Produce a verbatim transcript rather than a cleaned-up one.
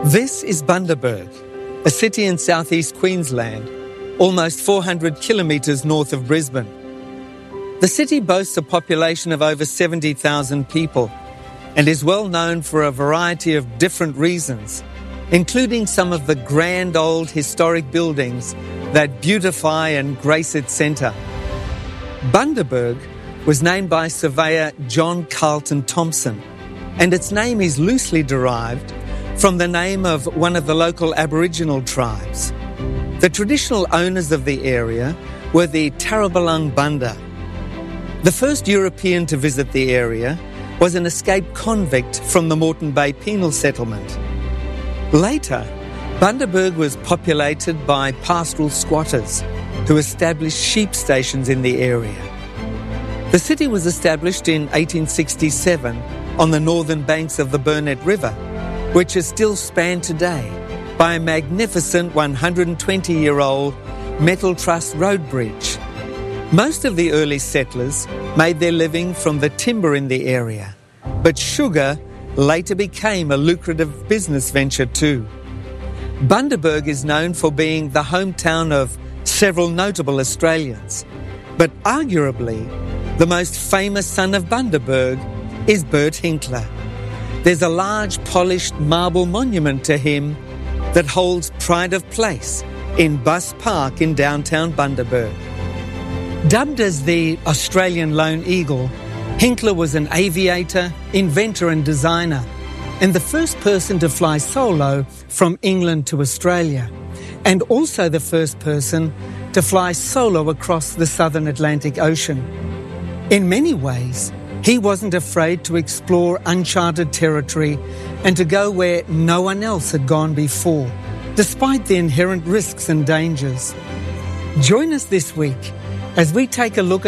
This is Bundaberg, a city in southeast Queensland, almost four hundred kilometres north of Brisbane. The city boasts a population of over seventy thousand people and is well known for a variety of different reasons, including some of the grand old historic buildings that beautify and grace its centre. Bundaberg was named by surveyor John Carlton Thompson, and its name is loosely derived from the name of one of the local Aboriginal tribes. The traditional owners of the area were the Tarabulung Bunda. The first European to visit the area was an escaped convict from the Moreton Bay penal settlement. Later, Bundaberg was populated by pastoral squatters who established sheep stations in the area. The city was established in eighteen sixty-seven on the northern banks of the Burnett River, which is still spanned today by a magnificent one hundred twenty-year-old metal truss road bridge. Most of the early settlers made their living from the timber in the area, but sugar later became a lucrative business venture too. Bundaberg is known for being the hometown of several notable Australians, but arguably the most famous son of Bundaberg is Bert Hinkler. There's a large polished marble monument to him that holds pride of place in Bus Park in downtown Bundaberg. Dubbed as the Australian Lone Eagle, Hinkler was an aviator, inventor and designer, and the first person to fly solo from England to Australia, and also the first person to fly solo across the southern Atlantic Ocean. In many ways, he wasn't afraid to explore uncharted territory and to go where no one else had gone before, despite the inherent risks and dangers. Join us this week as we take a look at